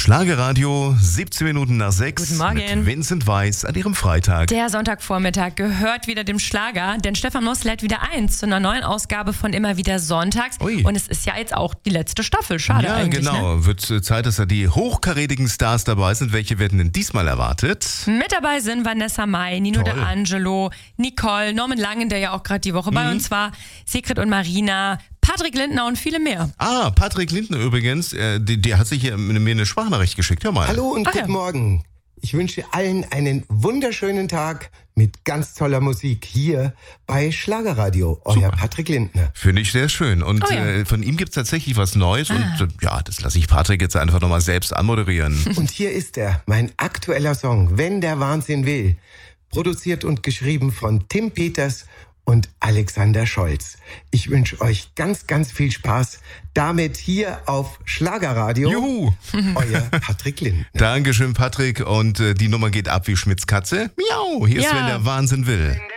Schlagerradio, 17 Minuten nach 6. Guten Morgen. Mit Vincent Weiss an ihrem Freitag. Der Sonntagvormittag gehört wieder dem Schlager, denn Stefan Moss lädt wieder ein zu einer neuen Ausgabe von Immer wieder Sonntags. Ui. Und es ist ja jetzt auch die letzte Staffel. Schade Ja, eigentlich, genau. ne? Wird Zeit, dass da die hochkarätigen Stars dabei sind. Welche werden denn diesmal erwartet? Mit dabei sind Vanessa Mai, Nino Toll. D'Angelo, Nicole, Norman Langen, der ja auch gerade die Woche bei uns war, Sigrid und Marina, Patrick Lindner und viele mehr. Ah, Patrick Lindner übrigens, der hat sich hier mir eine Sprachnachricht geschickt. Hör mal. Hallo und Ach ja. guten Morgen. Ich wünsche allen einen wunderschönen Tag mit ganz toller Musik hier bei Schlagerradio. Euer Patrick Lindner. Finde ich sehr schön. Und Oh ja. von ihm gibt's tatsächlich was Neues. Und ja, das lasse ich Patrick jetzt einfach nochmal selbst anmoderieren. Und hier ist er, mein aktueller Song, Wenn der Wahnsinn will. Produziert und geschrieben von Tim Peters und Alexander Scholz. Ich wünsche euch ganz, ganz viel Spaß damit hier auf Schlagerradio. Juhu! Euer Patrick Lindner. Dankeschön, Patrick. Und die Nummer geht ab wie Schmitz Katze. Miau! Hier ist, Ja. wenn der Wahnsinn will.